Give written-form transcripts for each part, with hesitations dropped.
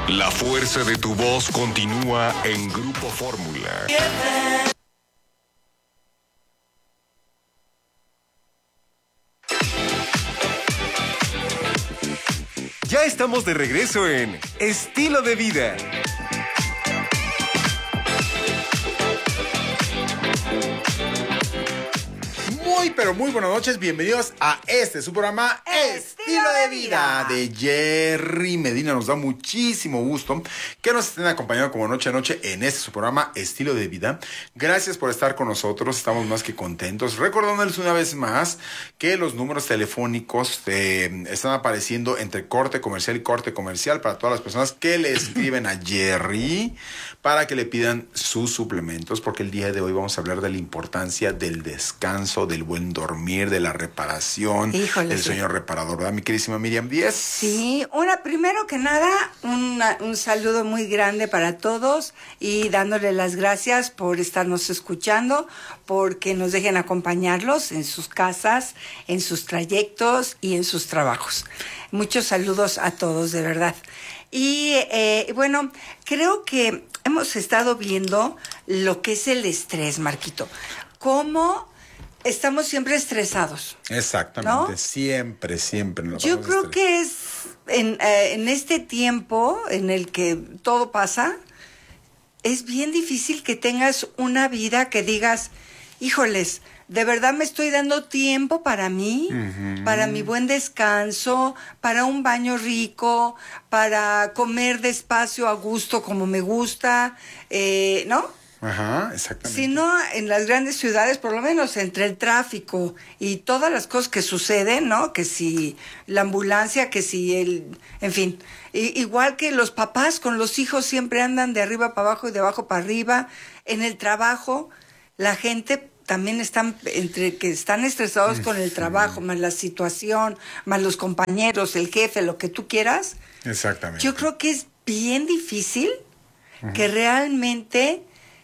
La fuerza de tu voz continúa en Grupo Fórmula. Ya estamos de regreso en Estilo de Vida. Muy, pero muy buenas noches. Bienvenidos a su programa Estilo de Vida de Jerry Medina. Nos da muchísimo gusto que nos estén acompañando como noche a noche en su programa Estilo de Vida. Gracias por estar con nosotros. Estamos más que contentos. Recordándoles una vez más que los números telefónicos están apareciendo entre corte comercial y corte comercial para todas las personas que le escriben a Jerry para que le pidan sus suplementos, porque el día de hoy vamos a hablar de la importancia del descanso, del buen dormir, de la reparación, del sueño reparador, ¿verdad, mi queridísima Miriam Díaz? Sí, primero que nada, un saludo muy grande para todos y dándole las gracias por estarnos escuchando, porque nos dejen acompañarlos en sus casas, en sus trayectos y en sus trabajos. Muchos saludos a todos, de verdad. Y bueno, creo que hemos estado viendo lo que es el estrés, Marquito. Cómo estamos siempre estresados. Exactamente, ¿no? Siempre. Yo creo que es en este tiempo en el que todo pasa, es bien difícil que tengas una vida que digas, híjoles, de verdad me estoy dando tiempo para mí, para mi buen descanso, para un baño rico, para comer despacio a gusto como me gusta, ¿no? Ajá, exactamente. Si no, en las grandes ciudades, por lo menos entre el tráfico y todas las cosas que suceden, ¿no? Que si la ambulancia, que si en fin. Igual que los papás con los hijos siempre andan de arriba para abajo y de abajo para arriba. En el trabajo, la gente también están estresados con el trabajo, más la situación, más los compañeros, el jefe, lo que tú quieras. Exactamente. Yo creo que es bien difícil que realmente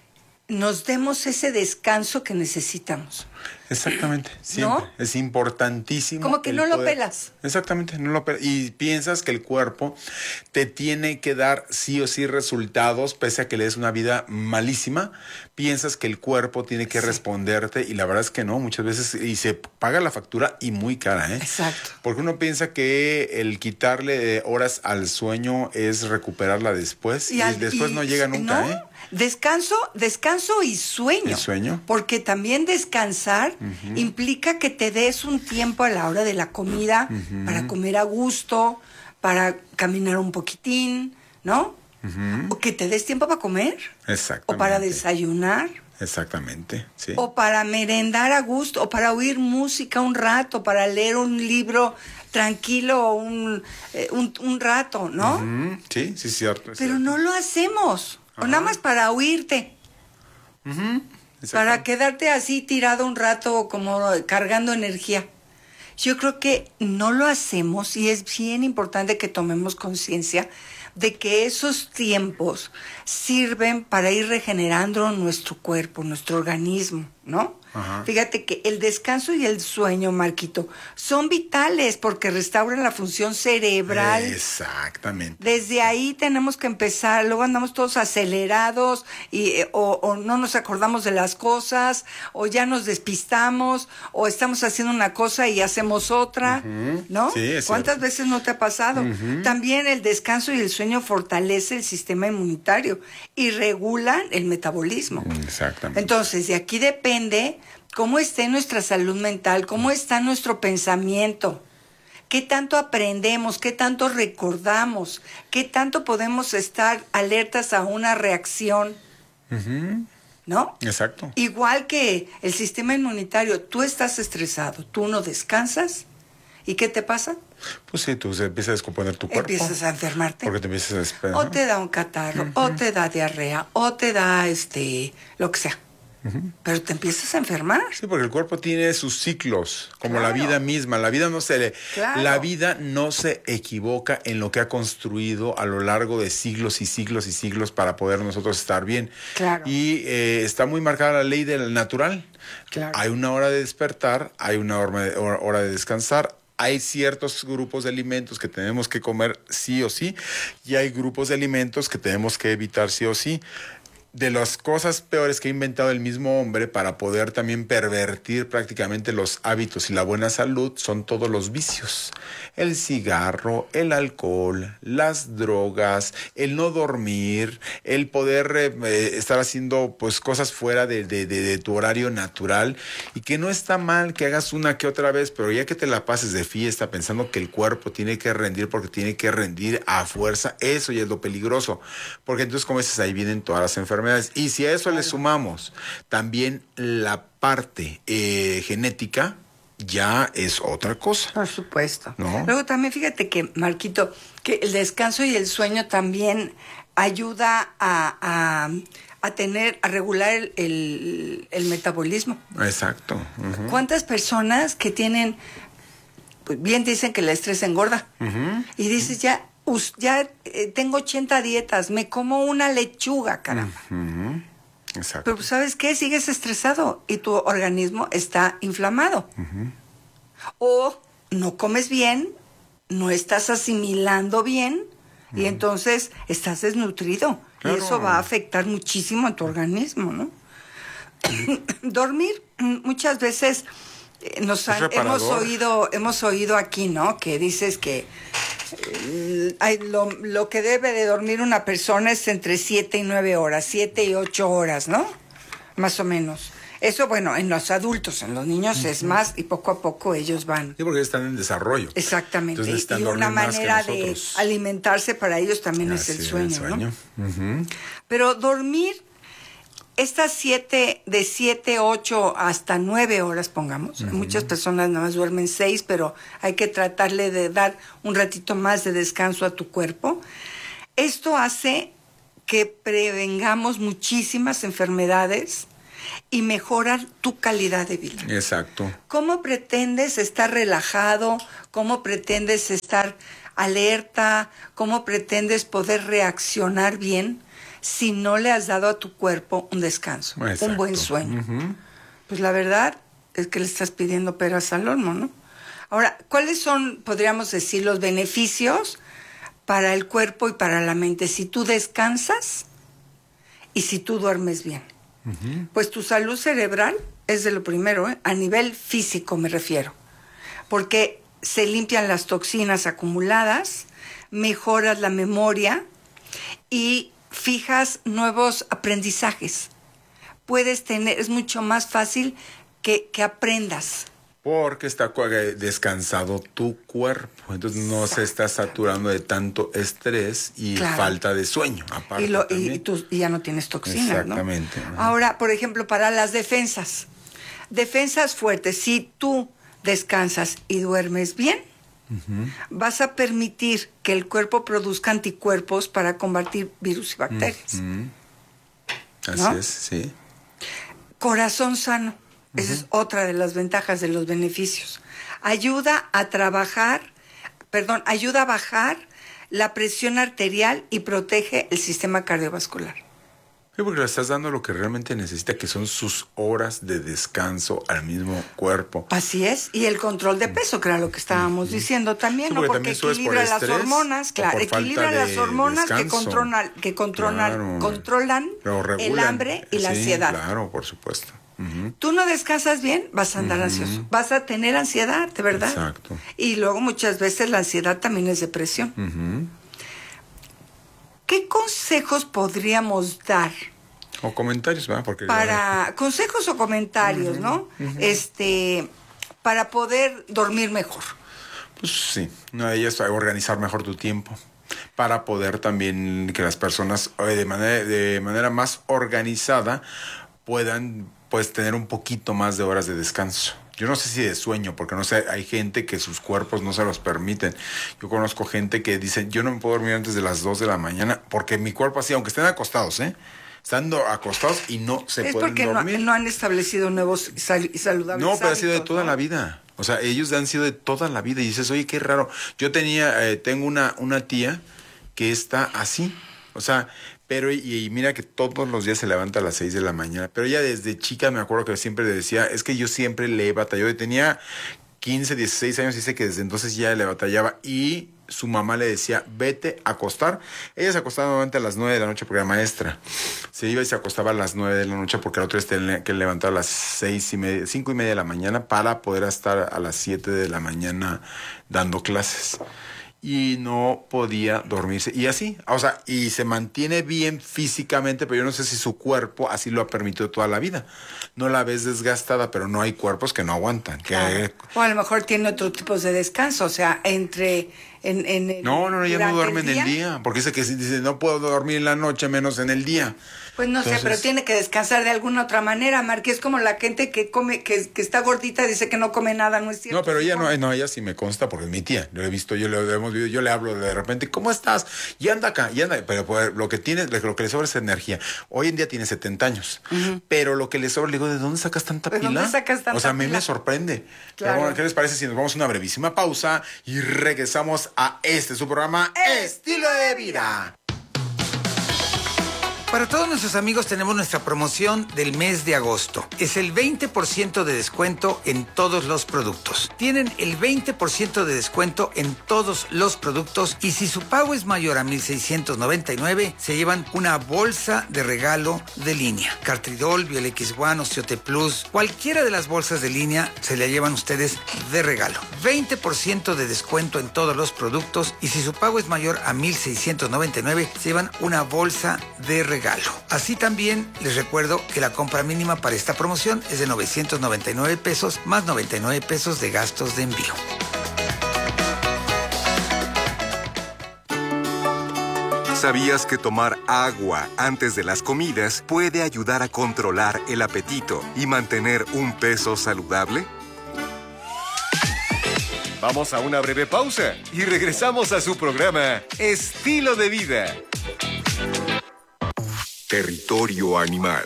nos demos ese descanso que necesitamos. Exactamente, siempre. ¿No? Es importantísimo. Como que no lo pelas. Exactamente, no lo pelas. Y piensas que el cuerpo te tiene que dar sí o sí resultados, pese a que le des una vida malísima. Piensas que el cuerpo tiene que responderte y la verdad es que no, muchas veces, y se paga la factura y muy cara, ¿eh? Exacto. Porque uno piensa que el quitarle horas al sueño es recuperarla después y después no llega nunca, ¿no? Descanso y sueño. ¿Y sueño? Porque también descansar implica que te des un tiempo a la hora de la comida para comer a gusto, para caminar un poquitín, ¿no? O que te des tiempo para comer. Exactamente. O para desayunar. Exactamente, sí. O para merendar a gusto, o para oír música un rato, para leer un libro tranquilo un rato, ¿no? Sí, cierto. Pero no lo hacemos. O nada más para oírte. Para quedarte así tirado un rato como cargando energía. Yo creo que no lo hacemos y es bien importante que tomemos conciencia de que esos tiempos sirven para ir regenerando nuestro cuerpo, nuestro organismo, ¿no? Ajá. Fíjate que el descanso y el sueño, Marquito, son vitales porque restauran la función cerebral. Exactamente. Desde ahí tenemos que empezar. Luego andamos todos acelerados o no nos acordamos de las cosas, o ya nos despistamos, o estamos haciendo una cosa y hacemos otra, ¿no? Sí, es ¿Cuántas cierto. veces no te ha pasado? También el descanso y el sueño fortalece el sistema inmunitario y regulan el metabolismo. Exactamente. Entonces, de aquí depende cómo esté nuestra salud mental, cómo está nuestro pensamiento, qué tanto aprendemos, qué tanto recordamos, qué tanto podemos estar alertas a una reacción, ¿no? Exacto. Igual que el sistema inmunitario, tú estás estresado, tú no descansas, ¿y qué te pasa? Pues sí, tú se empieza a descomponer tu cuerpo. Empiezas a enfermarte. Porque te empiezas a desesperar. O te da un catarro, o te da diarrea, o te da lo que sea. Pero te empiezas a enfermar. Sí, porque el cuerpo tiene sus ciclos, como Claro. la vida misma. La vida Claro. la vida no se equivoca en lo que ha construido a lo largo de siglos y siglos y siglos para poder nosotros estar bien. Claro. Y está muy marcada la ley del natural. Claro. Hay una hora de despertar, hay una hora de descansar, hay ciertos grupos de alimentos que tenemos que comer sí o sí, y hay grupos de alimentos que tenemos que evitar sí o sí. De las cosas peores que ha inventado el mismo hombre para poder también pervertir prácticamente los hábitos y la buena salud son todos los vicios. El cigarro, el alcohol, las drogas, el no dormir, el poder estar haciendo pues cosas fuera de tu horario natural, y que no está mal que hagas una que otra vez, pero ya que te la pases de fiesta pensando que el cuerpo tiene que rendir porque tiene que rendir a fuerza, eso ya es lo peligroso, porque entonces como dices, ahí vienen todas las enfermedades. Y si a eso le sumamos también la parte genética, ya es otra cosa. Por supuesto. ¿No? Luego también fíjate que, Marquito, que el descanso y el sueño también ayuda a regular el metabolismo. Exacto. Uh-huh. ¿Cuántas personas que tienen, pues bien dicen que el estrés engorda? Uh-huh. Y dices, ya tengo 80 dietas, me como una lechuga, caramba. Uh-huh. Exacto. Pero ¿sabes qué? Sigues estresado y tu organismo está inflamado. Uh-huh. O no comes bien, no estás asimilando bien, uh-huh, y entonces estás desnutrido. Claro. Y eso va a afectar muchísimo a tu organismo, ¿no? Dormir, muchas veces hemos oído aquí, ¿no? Que dices que lo que debe de dormir una persona es entre 7 y 9 horas, 7 y 8 horas, ¿no? Más o menos. Eso, bueno, en los adultos, en los niños uh-huh es más, y poco a poco ellos van. Sí, porque están en desarrollo. Exactamente. Y una manera de alimentarse para ellos también es el sueño, ¿no? Uh-huh. Pero dormir estas 7, 8 hasta 9 horas, pongamos. Uh-huh. Muchas personas nada más duermen 6, pero hay que tratarle de dar un ratito más de descanso a tu cuerpo. Esto hace que prevengamos muchísimas enfermedades y mejorar tu calidad de vida. Exacto. ¿Cómo pretendes estar relajado? ¿Cómo pretendes estar alerta? ¿Cómo pretendes poder reaccionar bien si no le has dado a tu cuerpo un descanso, exacto, un buen sueño? Uh-huh. Pues la verdad es que le estás pidiendo peras al olmo, ¿no? Ahora, ¿cuáles son, podríamos decir, los beneficios para el cuerpo y para la mente si tú descansas y si tú duermes bien? Uh-huh. Pues tu salud cerebral es de lo primero, a nivel físico me refiero, porque se limpian las toxinas acumuladas, mejoras la memoria y fijas nuevos aprendizajes. Es mucho más fácil que aprendas. Porque está descansado tu cuerpo, entonces no se está saturando de tanto estrés y claro, falta de sueño. Aparte y ya no tienes toxinas, exactamente, ¿no? Ahora, por ejemplo, para las defensas fuertes, si tú descansas y duermes bien, uh-huh, vas a permitir que el cuerpo produzca anticuerpos para combatir virus y bacterias. Uh-huh. Así, ¿no? Es, sí. Corazón sano. Esa es otra de las ventajas de los beneficios. Ayuda a bajar la presión arterial y protege el sistema cardiovascular. Sí, porque le estás dando lo que realmente necesita, que son sus horas de descanso al mismo cuerpo. Así es, y el control de peso, que era lo que estábamos diciendo también, sí, ¿no? Porque equilibra las hormonas, claro, equilibra las hormonas que controlan el hambre y la ansiedad. Claro, por supuesto. Uh-huh. Tú no descansas bien, vas a andar ansioso, vas a tener ansiedad, de verdad. Exacto. Y luego muchas veces la ansiedad también es depresión. Uh-huh. ¿Qué consejos podríamos dar? O comentarios, ¿verdad? Porque consejos o comentarios, uh-huh, ¿no? Uh-huh. Para poder dormir mejor. Pues sí, una de ellas es organizar mejor tu tiempo, para poder también que las personas de manera más organizada puedan pues tener un poquito más de horas de descanso. Yo no sé si de sueño, porque no sé, hay gente que sus cuerpos no se los permiten. Yo conozco gente que dice, yo no me puedo dormir antes de las 2 de la mañana, porque mi cuerpo así, aunque estén acostados, estando acostados y no se pueden dormir. Es porque no han establecido nuevos y saludables No, pero ha sido de hábitos, toda, ¿no?, la vida. O sea, ellos han sido de toda la vida. Y dices, oye, qué raro. Yo tengo una tía que está así. O sea, pero y mira que todos los días se levanta a las 6 de la mañana. Pero ella desde chica me acuerdo que siempre le decía, es que yo siempre le he batallado. Y tenía 15, 16 años, dice que desde entonces ya le batallaba y su mamá le decía, vete a acostar. Ella se acostaba normalmente a las 9 de la noche porque era maestra. Se iba y se acostaba a las 9 de la noche porque el otro día tenía que levantar a las 5 y media de la mañana para poder estar a las 7 de la mañana dando clases. Y no podía dormirse. Y así, o sea, y se mantiene bien físicamente, pero yo no sé si su cuerpo así lo ha permitido toda la vida. No la ves desgastada, pero no hay cuerpos que no aguantan. Claro. O a lo mejor tiene otro tipo de descanso, o sea, entre... No, ella no duerme en el día, porque dice, no puedo dormir en la noche, menos en el día. Pues no sé, pero tiene que descansar de alguna otra manera, Marquí. Es como la gente que come, que está gordita, dice que no come nada, ¿no es cierto? No, pero ella no, ella sí me consta porque es mi tía. Yo le he visto, yo le hablo de repente, ¿cómo estás? Y anda acá, pero pues, lo que le sobra es energía. Hoy en día tiene 70 años, pero lo que le sobra, le digo, ¿de dónde sacas tanta pila? ¿De dónde sacas tanta pila? O sea, a mí me sorprende. Claro. Bueno, ¿qué les parece si nos vamos a una brevísima pausa y regresamos a su programa Estilo de Vida? Para todos nuestros amigos tenemos nuestra promoción del mes de agosto. Es el 20% de descuento en todos los productos. Tienen el 20% de descuento en todos los productos y si su pago es mayor a $1,699, se llevan una bolsa de regalo de línea. Cartridol, Biel X1, Osteote Plus, cualquiera de las bolsas de línea se la llevan ustedes de regalo. 20% de descuento en todos los productos y si su pago es mayor a $1,699, se llevan una bolsa de regalo. Así también les recuerdo que la compra mínima para esta promoción es de $999 más $99 de gastos de envío. ¿Sabías que tomar agua antes de las comidas puede ayudar a controlar el apetito y mantener un peso saludable? Vamos a una breve pausa y regresamos a su programa Estilo de Vida. Territorio animal.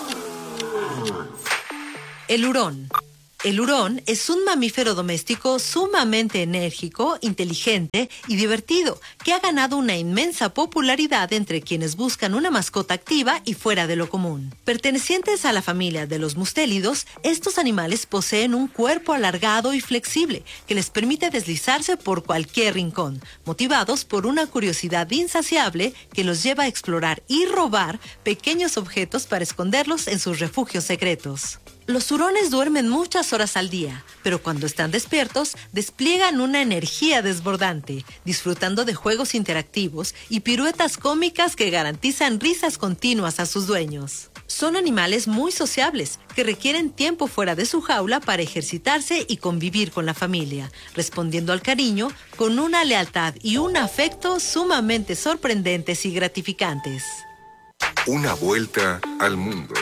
El hurón. El hurón es un mamífero doméstico sumamente enérgico, inteligente y divertido, que ha ganado una inmensa popularidad entre quienes buscan una mascota activa y fuera de lo común. Pertenecientes a la familia de los mustélidos, estos animales poseen un cuerpo alargado y flexible que les permite deslizarse por cualquier rincón, motivados por una curiosidad insaciable que los lleva a explorar y robar pequeños objetos para esconderlos en sus refugios secretos. Los hurones duermen muchas horas al día, pero cuando están despiertos, despliegan una energía desbordante, disfrutando de juegos interactivos y piruetas cómicas que garantizan risas continuas a sus dueños. Son animales muy sociables, que requieren tiempo fuera de su jaula para ejercitarse y convivir con la familia, respondiendo al cariño con una lealtad y un afecto sumamente sorprendentes y gratificantes. Una vuelta al mundo.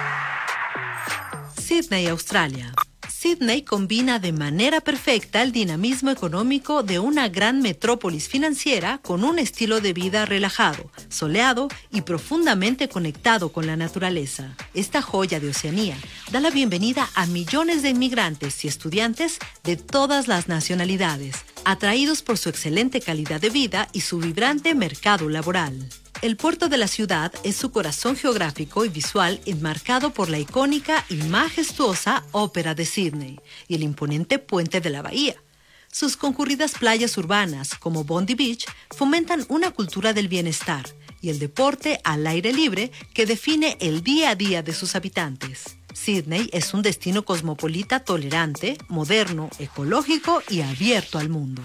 Sídney, Australia. Sídney combina de manera perfecta el dinamismo económico de una gran metrópolis financiera con un estilo de vida relajado, soleado y profundamente conectado con la naturaleza. Esta joya de Oceanía da la bienvenida a millones de inmigrantes y estudiantes de todas las nacionalidades, atraídos por su excelente calidad de vida y su vibrante mercado laboral. El puerto de la ciudad es su corazón geográfico y visual enmarcado por la icónica y majestuosa Ópera de Sídney y el imponente puente de la bahía. Sus concurridas playas urbanas, como Bondi Beach, fomentan una cultura del bienestar y el deporte al aire libre que define el día a día de sus habitantes. Sídney es un destino cosmopolita tolerante, moderno, ecológico y abierto al mundo.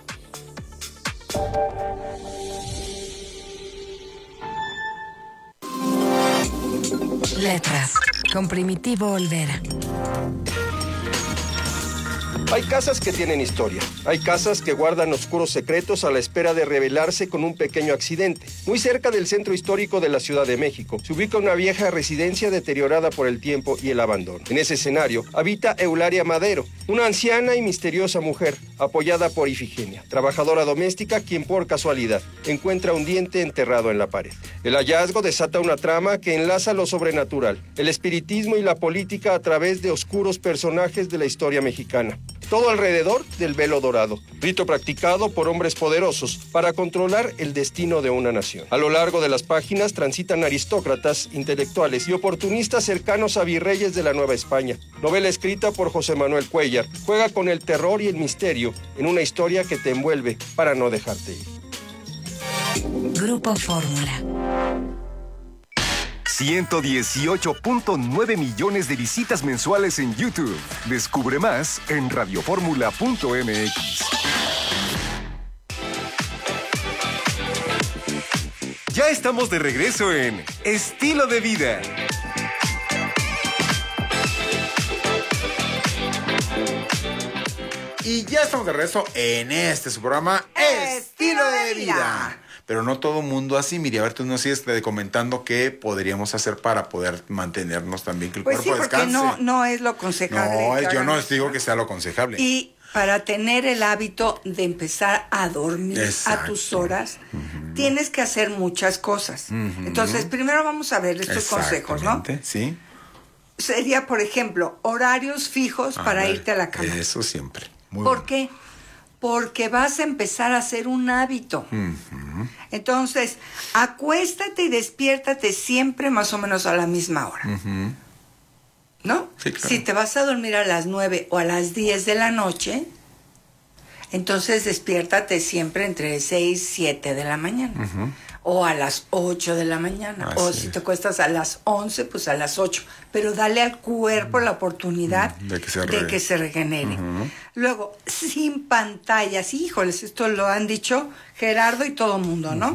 Letras, con Primitivo Olvera. Hay casas que tienen historia. Hay casas que guardan oscuros secretos a la espera de revelarse con un pequeño accidente. Muy cerca del centro histórico de la Ciudad de México, se ubica una vieja residencia deteriorada por el tiempo y el abandono. En ese escenario habita Eulalia Madero, una anciana y misteriosa mujer, apoyada por Ifigenia, trabajadora doméstica quien por casualidad encuentra un diente enterrado en la pared. El hallazgo desata una trama que enlaza lo sobrenatural, el espiritismo y la política a través de oscuros personajes de la historia mexicana. todo alrededor del velo dorado, rito practicado por hombres poderosos para controlar el destino de una nación. A lo largo de las páginas transitan aristócratas, intelectuales y oportunistas cercanos a virreyes de la Nueva España. Novela escrita por José Manuel Cuéllar, juega con el terror y el misterio en una historia que te envuelve para no dejarte ir. Grupo Fórmula. 118.9 millones de visitas mensuales en YouTube. Descubre más en radioformula.mx. Ya estamos de regreso en Estilo de Vida. Y ya estamos de regreso en su programa Estilo de Vida. Pero no todo mundo así. Mire, a ver, tú nos sigues comentando qué podríamos hacer para poder mantenernos también, que el cuerpo descanse. Pues sí, no es lo aconsejable. No, yo no les digo que sea lo aconsejable. Y para tener el hábito de empezar a dormir Exacto. a tus horas, tienes que hacer muchas cosas. Entonces, primero vamos a ver estos consejos, ¿no? Sí. Sería, por ejemplo, horarios fijos para irte a la cama. Eso siempre. ¿Por qué? Porque vas a empezar a hacer un hábito. Entonces, acuéstate y despiértate siempre más o menos a la misma hora. ¿No? Sí, claro. Si te vas a dormir a las 9 o a las 10 de la noche, entonces despiértate siempre entre 6 y 7 de la mañana. O a las 8 de la mañana. Así o si te acuestas a las 11, pues a las 8. Pero dale al cuerpo la oportunidad de que se regenere. Luego, sin pantallas. Híjoles, esto lo han dicho Gerardo y todo mundo, ¿no?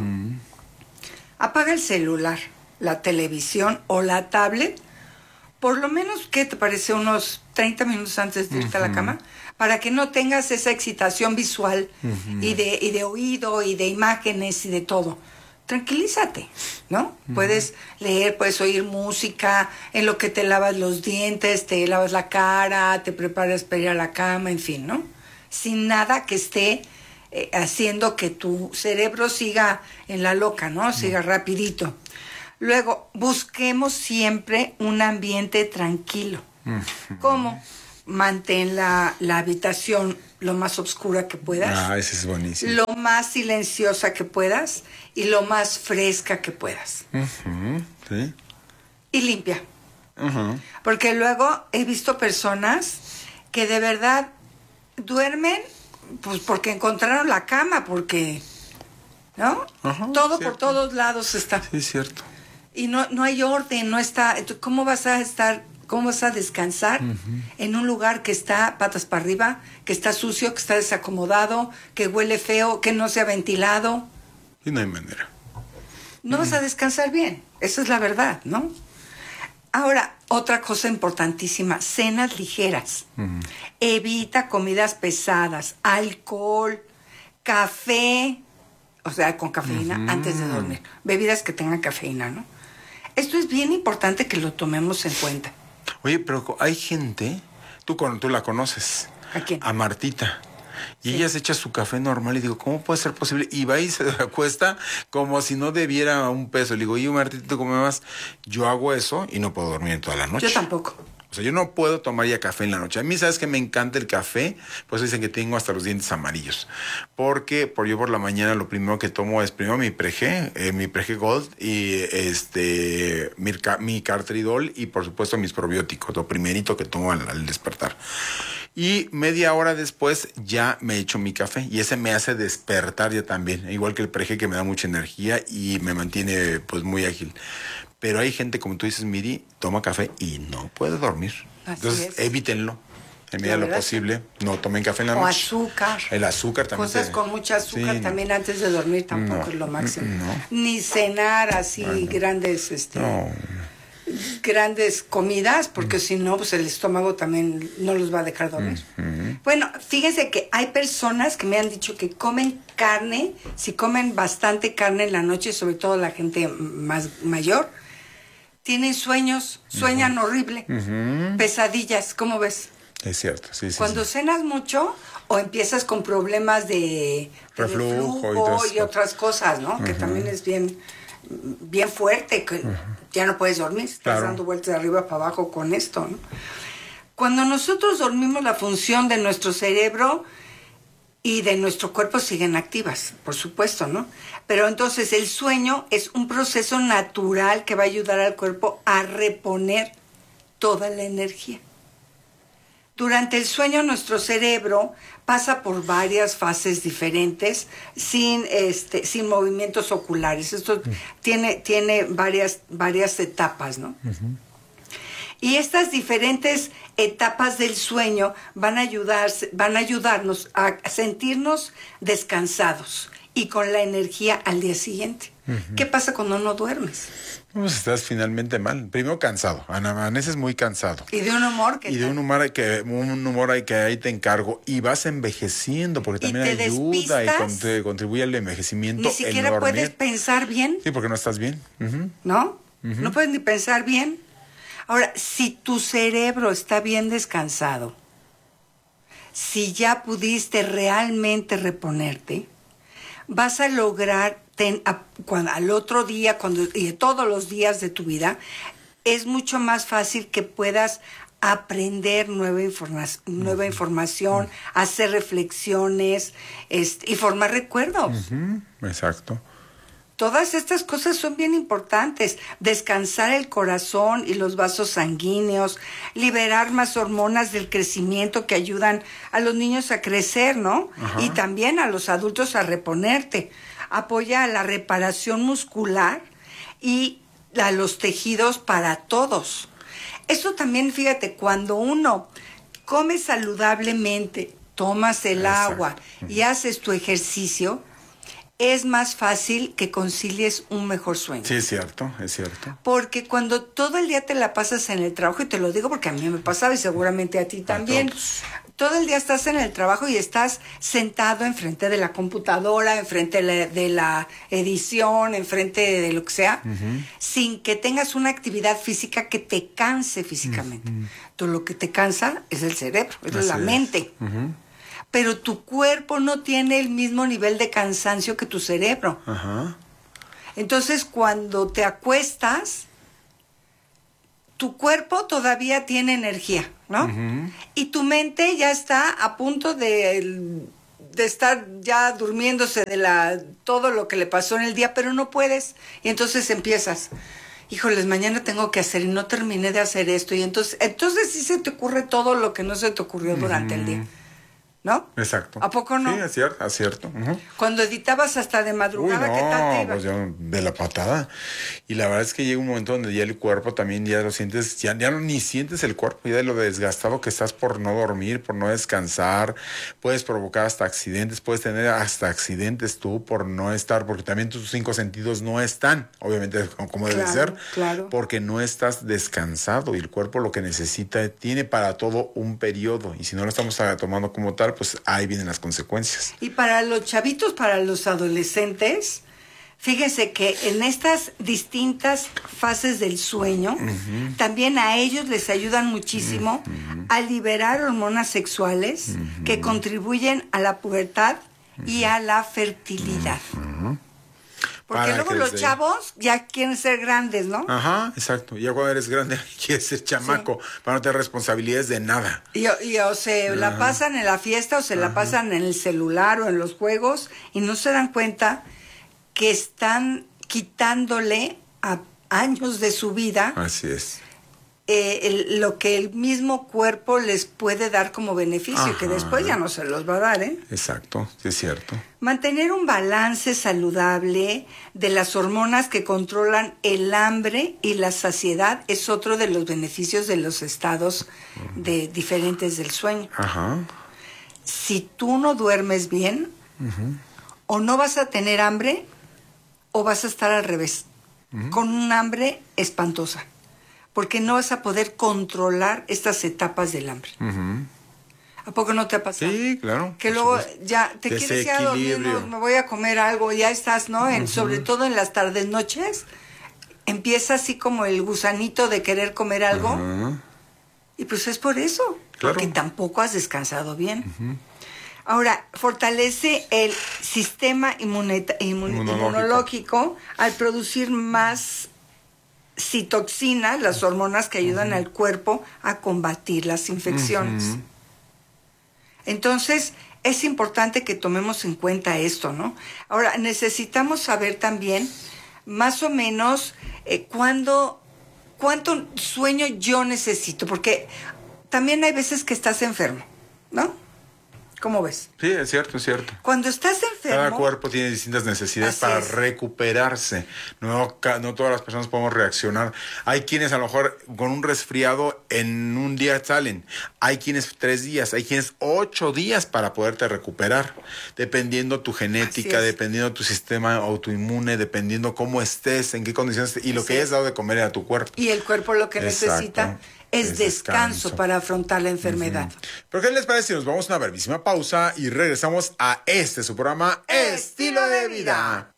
Apaga el celular, la televisión o la tablet. Por lo menos, ¿qué te parece? Unos 30 minutos antes de irte a la cama, para que no tengas esa excitación visual y de oído y de imágenes y de todo. Tranquilízate, ¿no? Puedes leer, puedes oír música, en lo que te lavas los dientes, te lavas la cara, te preparas para ir a la cama, en fin, ¿no? Sin nada que esté haciendo que tu cerebro siga en la loca, ¿no? Siga rapidito. Luego, busquemos siempre un ambiente tranquilo. ¿Cómo? Mantén la habitación lo más oscura que puedas. Ese es buenísimo. Lo más silenciosa que puedas y lo más fresca que puedas. Sí. Y limpia. Porque luego he visto personas que de verdad duermen pues porque encontraron la cama, porque, ¿no? Todo cierto. por todos lados está. Sí, es cierto. Y no hay orden, no está. ¿Cómo vas a descansar en un lugar que está patas para arriba, que está sucio, que está desacomodado, que huele feo, que no se ha ventilado? Y no hay manera. No vas a descansar bien. Esa es la verdad, ¿no? Ahora, otra cosa importantísima, cenas ligeras. Evita comidas pesadas, alcohol, café, o sea, con cafeína antes de dormir. Bebidas que tengan cafeína, ¿no? Esto es bien importante que lo tomemos en cuenta. Oye, pero hay gente, tú la conoces. ¿A quién? A Martita. Y Sí. ella se echa su café normal y digo, ¿cómo puede ser posible? Y va y se acuesta como si no debiera un peso. Le digo, oye, Martita, ¿tú comes más? Yo hago eso y no puedo dormir en toda la noche. Yo tampoco. O sea, yo no puedo tomar ya café en la noche. A mí, ¿sabes que me encanta el café? Pues dicen que tengo hasta los dientes amarillos. Porque yo por la mañana lo primero que tomo es primero mi Prege Gold y mi Cartridol y por supuesto mis probióticos, lo primerito que tomo al despertar. Y media hora después ya me echo mi café y ese me hace despertar ya también, igual que el Prege, que me da mucha energía y me mantiene pues muy ágil. Pero hay gente, como tú dices, Miri, toma café y no puede dormir. Así Entonces, es. evítenlo. En medida de lo verdad, posible, no tomen café en la O noche. azúcar. El azúcar también. Cosas con mucha azúcar Sí, también antes de dormir tampoco No, es lo máximo. no. Ni cenar así grandes, No. grandes comidas, porque si no, pues el estómago también no los va a dejar dormir. Bueno, fíjense que hay personas que me han dicho que comen carne, si comen bastante carne en la noche, sobre todo la gente más mayor, tienen sueñan horrible, pesadillas, ¿cómo ves? Es cierto, sí, sí. Cuando sí. cenas mucho o empiezas con problemas de Reflujo y otras cosas, ¿no? Que también es bien fuerte, que ya no puedes dormir, estás Claro. dando vueltas de arriba para abajo con esto, ¿no? Cuando nosotros dormimos, la función de nuestro cerebro y de nuestro cuerpo siguen activas, por supuesto, ¿no? Pero entonces el sueño es un proceso natural que va a ayudar al cuerpo a reponer toda la energía. Durante el sueño nuestro cerebro pasa por varias fases diferentes sin movimientos oculares. Esto tiene varias etapas, ¿no? Uh-huh. Y estas diferentes etapas del sueño van a ayudarnos a sentirnos descansados y con la energía al día siguiente. Uh-huh. ¿Qué pasa cuando no duermes? Pues estás finalmente mal. Primero cansado. Amaneces muy cansado. Y de un humor que... Y de un humor que ahí te encargo. Y vas envejeciendo, porque también ayuda y contribuye al envejecimiento. Ni siquiera puedes pensar bien. Sí, porque no estás bien. Uh-huh. ¿No? Uh-huh. No puedes ni pensar bien. Ahora, si tu cerebro está bien descansado, si ya pudiste realmente reponerte, vas a lograr al otro día y todos los días de tu vida, es mucho más fácil que puedas aprender nueva información, hacer reflexiones y formar recuerdos. Uh-huh. Exacto. Todas estas cosas son bien importantes. Descansar el corazón y los vasos sanguíneos, liberar más hormonas del crecimiento que ayudan a los niños a crecer, ¿no? Ajá. Y también a los adultos a reponerte. Apoya a la reparación muscular y a los tejidos para todos. Esto también, fíjate, cuando uno come saludablemente, tomas el agua y haces tu ejercicio, es más fácil que concilies un mejor sueño. Sí, es cierto. Porque cuando todo el día te la pasas en el trabajo, y te lo digo porque a mí me pasaba y seguramente a ti también, todo el día estás en el trabajo y estás sentado enfrente de la computadora, enfrente de la edición, enfrente de lo que sea, uh-huh, sin que tengas una actividad física que te canse físicamente. Uh-huh. Todo lo que te cansa es el cerebro, es la mente. Uh-huh. Pero tu cuerpo no tiene el mismo nivel de cansancio que tu cerebro. Uh-huh. Entonces, cuando te acuestas, tu cuerpo todavía tiene energía, ¿no? Uh-huh. Y tu mente ya está a punto de estar ya durmiéndose de todo lo que le pasó en el día, pero no puedes. Y entonces empiezas, híjoles, mañana tengo que hacer y no terminé de hacer esto. Y entonces sí se te ocurre todo lo que no se te ocurrió durante el día. ¿No? Exacto. ¿A poco no? Sí, es cierto. Uh-huh. Cuando editabas hasta de madrugada, ¿qué tal te iba? Pues ya de la patada. Y la verdad es que llega un momento donde ya el cuerpo también ya lo sientes, ya ni sientes el cuerpo, ya de lo desgastado que estás por no dormir, por no descansar. Puedes provocar hasta accidentes, puedes tener hasta accidentes tú por no estar, porque también tus 5 sentidos no están, obviamente como debe ser, claro. Porque no estás descansado y el cuerpo lo que necesita, tiene para todo un periodo. Y si no lo estamos tomando como tal, pues ahí vienen las consecuencias. Y para los chavitos, para los adolescentes, fíjense que en estas distintas fases del sueño, uh-huh, también a ellos les ayudan muchísimo uh-huh, a liberar hormonas sexuales uh-huh, que contribuyen a la pubertad uh-huh, y a la fertilidad. Uh-huh. Porque luego los chavos ya quieren ser grandes, ¿no? Ajá, exacto. Ya cuando eres grande quieres ser chamaco, sí, para no tener responsabilidades de nada. Y o se la pasan en la fiesta o se la pasan en el celular o en los juegos y no se dan cuenta que están quitándole a años de su vida. Así es. Lo que el mismo cuerpo les puede dar como beneficio, ajá, que después ya no se los va a dar, ¿eh? Exacto, sí es cierto. Mantener un balance saludable de las hormonas que controlan el hambre y la saciedad es otro de los beneficios de los estados diferentes del sueño. Ajá. Si tú no duermes bien, uh-huh, o no vas a tener hambre o vas a estar al revés, uh-huh, con un hambre espantosa. Porque no vas a poder controlar estas etapas del hambre. Uh-huh. ¿A poco no te ha pasado? Sí, claro. Que luego ya te quieres ir a dormir, me voy a comer algo, ya estás, ¿no? Uh-huh. Sobre todo en las tardes, noches, empieza así como el gusanito de querer comer algo. Uh-huh. Y pues es por eso, claro, porque tampoco has descansado bien. Uh-huh. Ahora, fortalece el sistema inmunológico al producir más citoxinas, las hormonas que ayudan al cuerpo a combatir las infecciones. Entonces, es importante que tomemos en cuenta esto, ¿no? Ahora, necesitamos saber también, más o menos, cuánto sueño yo necesito, porque también hay veces que estás enfermo, ¿no? ¿Cómo ves? Sí, es cierto, es cierto. Cuando estás enfermo... Cada cuerpo tiene distintas necesidades para recuperarse. No todas las personas podemos reaccionar. Hay quienes a lo mejor con un resfriado en un día salen. Hay quienes 3 días, hay quienes 8 días para poderte recuperar. Dependiendo tu genética, dependiendo tu sistema autoinmune, dependiendo cómo estés, en qué condiciones y lo que hayas dado de comer a tu cuerpo. Y el cuerpo lo que necesita es descanso para afrontar la enfermedad. ¿Pero qué les parece si nos vamos a una brevísima pausa y regresamos a su programa Estilo de Vida?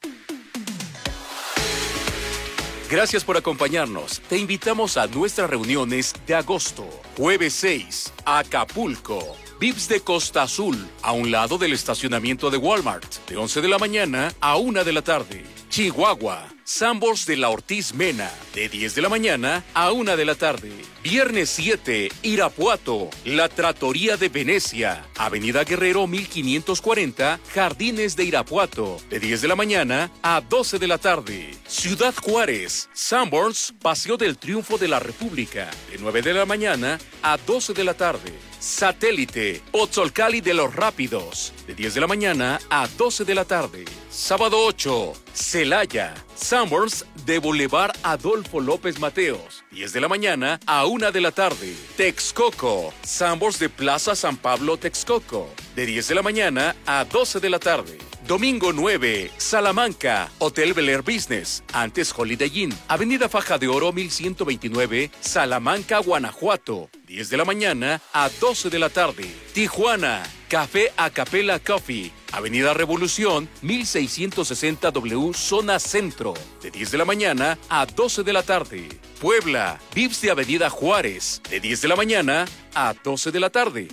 Gracias por acompañarnos. Te invitamos a nuestras reuniones de agosto. Jueves 6, Acapulco. Vips de Costa Azul, a un lado del estacionamiento de Walmart, de 11 de la mañana a 1 de la tarde. Chihuahua, Sanborns de la Ortiz Mena, de 10 de la mañana a 1 de la tarde. Viernes 7, Irapuato, La Trattoria de Venecia, Avenida Guerrero 1540, Jardines de Irapuato, de 10 de la mañana a 12 de la tarde. Ciudad Juárez, Sanborns, Paseo del Triunfo de la República, de 9 de la mañana a 12 de la tarde. Satélite, Otzolcali de los Rápidos, de 10 de la mañana a 12 de la tarde. Sábado 8, Celaya, Sanborns de Boulevard Adolfo López Mateos, 10 de la mañana a 1 de la tarde. Texcoco, Sanborns de Plaza San Pablo Texcoco, de 10 de la mañana a 12 de la tarde. Domingo 9, Salamanca, Hotel Bel Air Business, antes Holiday Inn, Avenida Faja de Oro 1129, Salamanca, Guanajuato, 10 de la mañana a 12 de la tarde. Tijuana, Café Acapella Coffee, Avenida Revolución 1660 W, Zona Centro, de 10 de la mañana a 12 de la tarde. Puebla, Vips de Avenida Juárez, de 10 de la mañana a 12 de la tarde.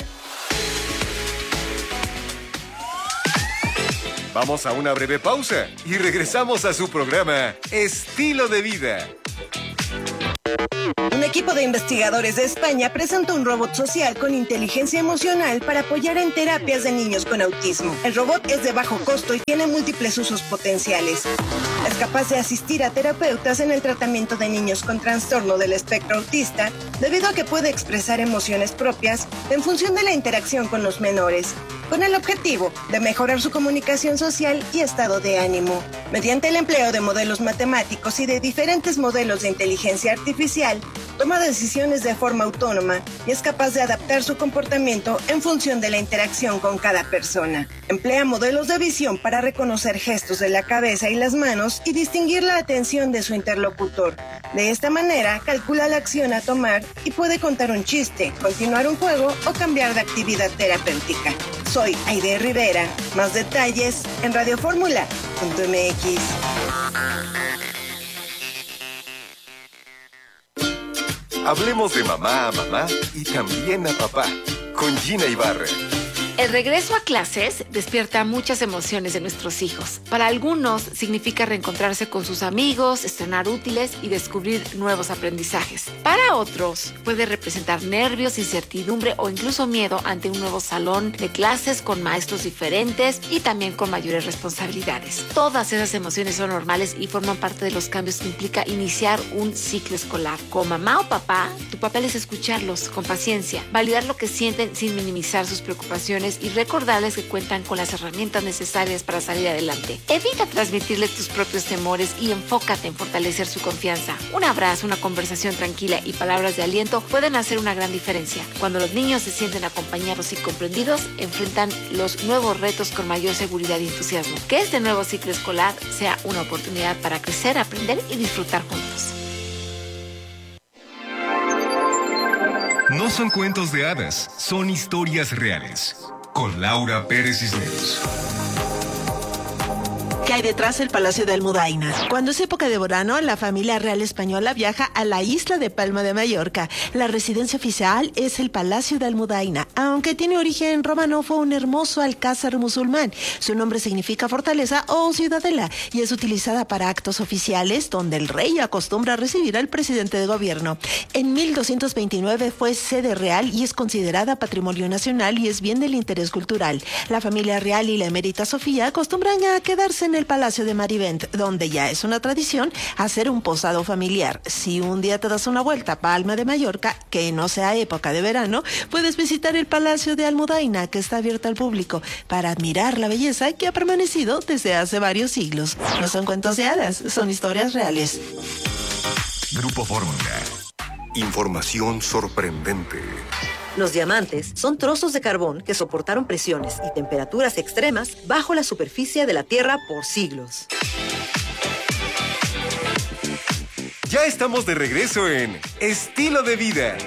Vamos a una breve pausa y regresamos a su programa Estilo de Vida. Un equipo de investigadores de España presentó un robot social con inteligencia emocional para apoyar en terapias de niños con autismo. El robot es de bajo costo y tiene múltiples usos potenciales. Es capaz de asistir a terapeutas en el tratamiento de niños con trastorno del espectro autista, debido a que puede expresar emociones propias en función de la interacción con los menores, con el objetivo de mejorar su comunicación social y estado de ánimo. Mediante el empleo de modelos matemáticos y de diferentes modelos de inteligencia artificial, toma decisiones de forma autónoma y es capaz de adaptar su comportamiento en función de la interacción con cada persona. Emplea modelos de visión para reconocer gestos de la cabeza y las manos y distinguir la atención de su interlocutor. De esta manera, calcula la acción a tomar y puede contar un chiste, continuar un juego o cambiar de actividad terapéutica. Soy Aide Rivera. Más detalles en radioformula.mx. Hablemos de mamá a mamá y también a papá, con Gina Ibarra. El regreso a clases despierta muchas emociones de nuestros hijos. Para algunos significa reencontrarse con sus amigos, estrenar útiles y descubrir nuevos aprendizajes. Para otros puede representar nervios, incertidumbre o incluso miedo ante un nuevo salón de clases con maestros diferentes y también con mayores responsabilidades. Todas esas emociones son normales y forman parte de los cambios que implica iniciar un ciclo escolar. Como mamá o papá, tu papel es escucharlos con paciencia, validar lo que sienten sin minimizar sus preocupaciones y recordarles que cuentan con las herramientas necesarias para salir adelante. Evita transmitirles tus propios temores y enfócate en fortalecer su confianza. Un abrazo, una conversación tranquila y palabras de aliento pueden hacer una gran diferencia. Cuando los niños se sienten acompañados y comprendidos, enfrentan los nuevos retos con mayor seguridad y entusiasmo. Que este nuevo ciclo escolar sea una oportunidad para crecer, aprender y disfrutar juntos. No son cuentos de hadas, son historias reales. Con Laura Pérez Cisneros. ¿Qué hay detrás del Palacio de Almudaina? Cuando es época de verano, la familia real española viaja a la isla de Palma de Mallorca. La residencia oficial es el Palacio de Almudaina, aunque tiene origen romano, fue un hermoso alcázar musulmán. Su nombre significa fortaleza o ciudadela y es utilizada para actos oficiales donde el rey acostumbra a recibir al presidente de gobierno. En 1229 fue sede real y es considerada patrimonio nacional y es bien del interés cultural. La familia real y la emérita Sofía acostumbran a quedarse en el Palacio de Marivent, donde ya es una tradición hacer un posado familiar. Si un día te das una vuelta a Palma de Mallorca, que no sea época de verano, puedes visitar el Palacio de Almudaina, que está abierto al público, para admirar la belleza que ha permanecido desde hace varios siglos. No son cuentos de hadas, son historias reales. Grupo Fórmula. Información sorprendente. Los diamantes son trozos de carbón que soportaron presiones y temperaturas extremas bajo la superficie de la Tierra por siglos. Ya estamos de regreso en Estilo de Vida.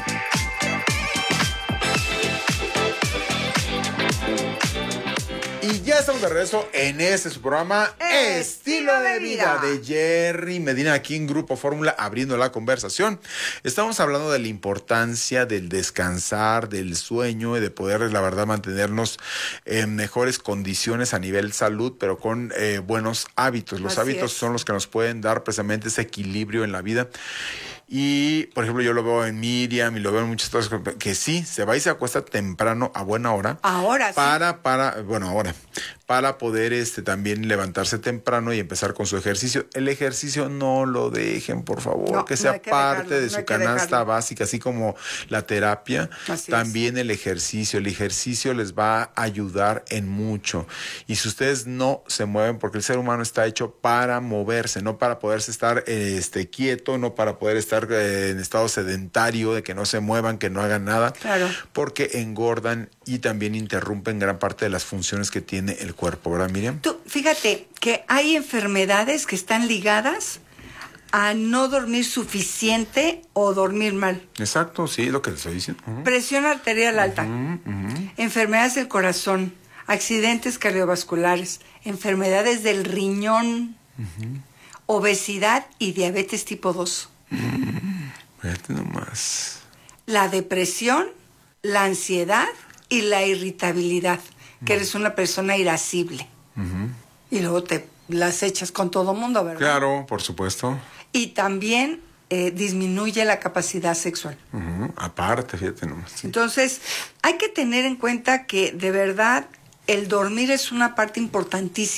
Y ya estamos de regreso en su programa Estilo de Vida de Jerry Medina, aquí en Grupo Fórmula, abriendo la conversación. Estamos hablando de la importancia del descansar, del sueño y de poder, la verdad, mantenernos en mejores condiciones a nivel salud, pero con buenos hábitos. Los hábitos son los que nos pueden dar precisamente ese equilibrio en la vida. Y, por ejemplo, yo lo veo en Miriam y lo veo en muchas cosas que sí, se va y se acuesta temprano a buena hora. Ahora sí. Para poder también levantarse temprano y empezar con su ejercicio. El ejercicio no lo dejen, por favor, que sea parte de su canasta básica, así como la terapia. También el ejercicio les va a ayudar en mucho. Y si ustedes no se mueven, porque el ser humano está hecho para moverse, no para poderse estar quieto, no para poder estar en estado sedentario, de que no se muevan, que no hagan nada, porque engordan y también interrumpen gran parte de las funciones que tiene el cuerpo, ¿verdad, Miriam? Tú, fíjate que hay enfermedades que están ligadas a no dormir suficiente o dormir mal. Exacto, sí, lo que les estoy diciendo. Presión arterial alta, enfermedades del corazón, accidentes cardiovasculares, enfermedades del riñón, obesidad y diabetes tipo 2. Fíjate nomás. La depresión, la ansiedad y la irritabilidad, que eres una persona irascible. Y luego te las echas con todo mundo, ¿verdad? Claro, por supuesto. Y también disminuye la capacidad sexual. Aparte, fíjate nomás. Sí. Entonces, hay que tener en cuenta que de verdad el dormir es una parte importantísima